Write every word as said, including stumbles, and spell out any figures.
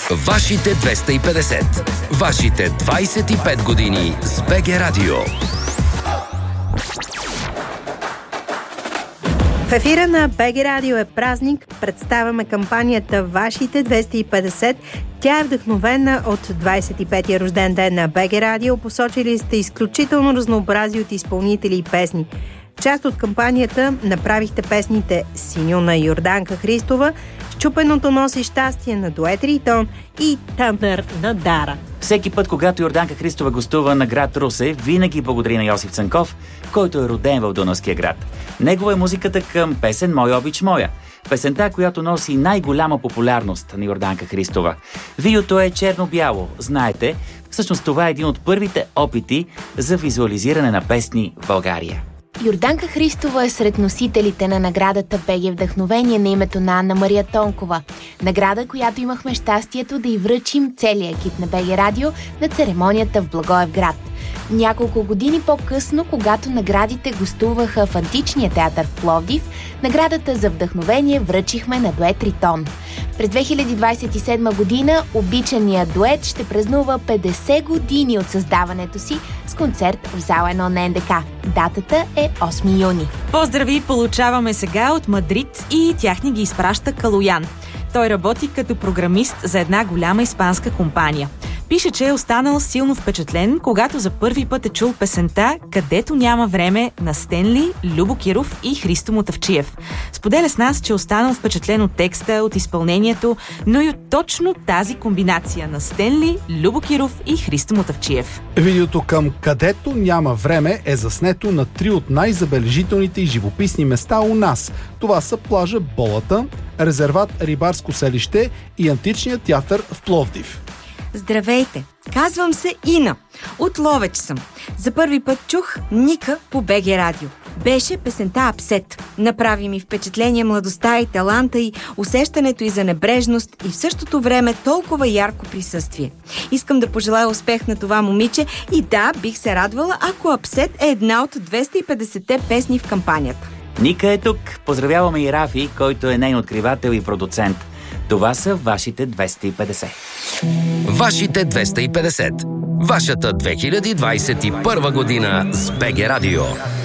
Вашите двеста и петдесет. Вашите двайсет и пет години с БГ Радио. В ефира на БГ Радио е празник. Представяме кампанията Вашите двеста и петдесет. Тя е вдъхновена от двайсет и петия рожден ден на БГ Радио. Посочили сте изключително разнообразие от изпълнители и песни. Част от кампанията направихте песните Синьо на Йорданка Христова, Счупеното носи щастие на дует Ритон и Тандър на Дара. Всеки път, когато Йорданка Христова гостува на град Русе, винаги благодари на Йосиф Цанков, който е роден в Дунавския град. Негова е музиката към песен «Мой обич моя». Песента, която носи най-голяма популярност на Йорданка Христова. Видеото е черно-бяло, знаете. Всъщност това е един от първите опити за визуализиране на песни в България. Йорданка Христова е сред носителите на наградата БГ Вдъхновение на името на Анна Мария Тонкова. Награда, която имахме щастието да й връчим целия екип на БГ Радио на церемонията в Благоевград. Няколко години по-късно, когато наградите гостуваха в Античния театър в Пловдив, наградата за вдъхновение връчихме на дует Ритон. През две хиляди двайсет и седма година обичаният дует ще празнува петдесет години от създаването си с концерт в зала едно на НДК. Датата е осми юни. Поздрави получаваме сега от Мадрид и тях ни ги изпраща Калоян. Той работи като програмист за една голяма испанска компания. Пише, че е останал силно впечатлен, когато за първи път е чул песента «Където няма време» на Стенли, Любо Киров и Христо Мутавчиев. Споделя с нас, че е останал впечатлен от текста, от изпълнението, но и от точно тази комбинация на Стенли, Любо Киров и Христо Мутавчиев. Видеото към «Където няма време» е заснето на три от най-забележителните и живописни места у нас. Това са плажа Болата, резерват Рибарско селище и Античният театър в Пловдив. Здравейте! Казвам се Ина. От Ловеч съм. За първи път чух Ника по БГ Радио. Беше песента Апсет. Направи ми впечатление младостта и таланта и усещането и за небрежност и в същото време толкова ярко присъствие. Искам да пожелая успех на това момиче и да, бих се радвала, ако Апсет е една от двеста и петдесетте песни в кампанията. Ника е тук. Поздравяваме и Рафи, който е нейн откривател и продуцент. Това са вашите двеста и петдесет. Вашите двеста и петдесет. Вашата две хиляди двайсет и първа година с БГ Радио.